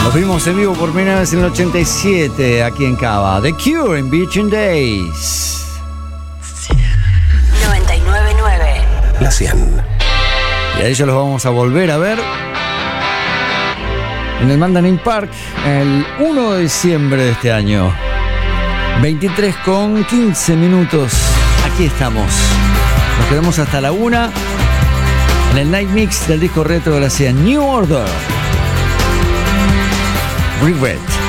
Los vimos en vivo por primera vez en el 87 aquí en Cava. The Cure en Beach Days. 99.9. La 100. Y a ellos los vamos a volver a ver en el Mandarin Park el 1 de diciembre de este año. 23:15. Aquí estamos. Nos quedamos hasta la 1 en el Night Mix del disco retro de la 100. New Order. Regret.